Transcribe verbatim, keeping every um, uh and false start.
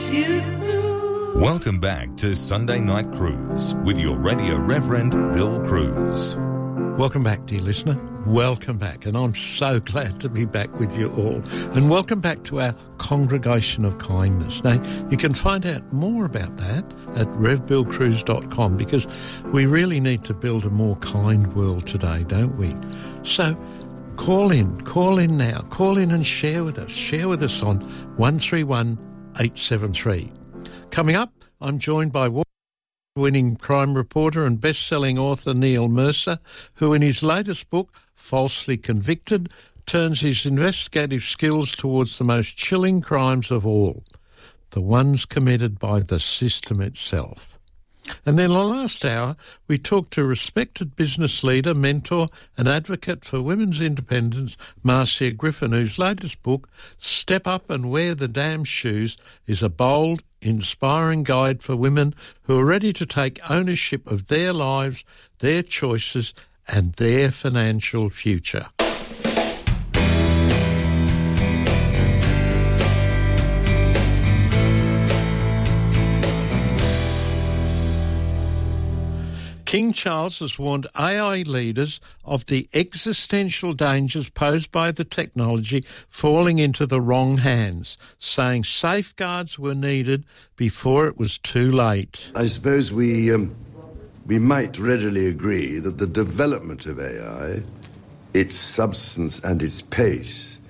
miss you. Welcome back to Sunday Night Cruise with your Radio Reverend Bill Cruz. Welcome back, dear listener. Welcome back. And I'm so glad to be back with you all. And welcome back to our Congregation of Kindness. Now, you can find out more about that at rev bill cruz dot com, because we really need to build a more kind world today, don't we? So call in, call in now, call in and share with us. Share with us on one three one eight seven three. Coming up, I'm joined by award-winning crime reporter and best-selling author Neil Mercer, who in his latest book, Falsely Convicted, turns his investigative skills towards the most chilling crimes of all, the ones committed by the system itself. And then in the last hour, we talked to respected business leader, mentor and advocate for women's independence, Marcia Griffin, whose latest book, Step Up and Wear the Damn Shoes, is a bold, inspiring guide for women who are ready to take ownership of their lives, their choices and their financial future. King Charles has warned A I leaders of the existential dangers posed by the technology falling into the wrong hands, saying safeguards were needed before it was too late. I suppose we, um, we might readily agree that the development of A I, its substance and its pace,